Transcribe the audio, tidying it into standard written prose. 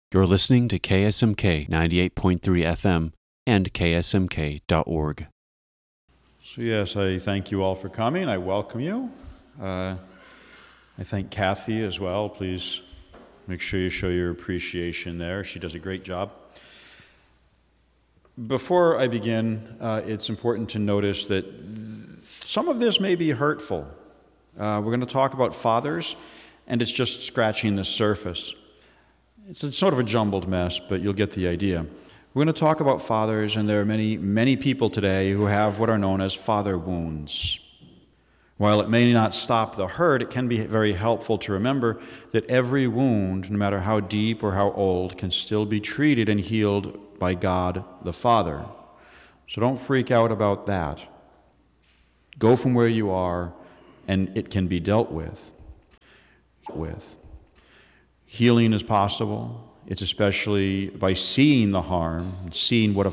You're listening to KSMK 98.3 FM and ksmk.org. So yes, I thank you all for coming. I welcome you. I thank Kathy as well. Please make sure you show your appreciation there. She does a great job. Before I begin, it's important to notice that some of this may be hurtful. We're going to talk about fathers, and it's just scratching the surface. It's sort of a jumbled mess, but you'll get the idea. We're going to talk about fathers, and there are many people today who have what are known as father wounds. While it may not stop the hurt, it can be very helpful to remember that every wound, no matter how deep or how old, can still be treated and healed by God the Father. So don't freak out about that. Go from where you are, and it can be dealt with. Healing is possible. It's especially by seeing the harm, seeing what a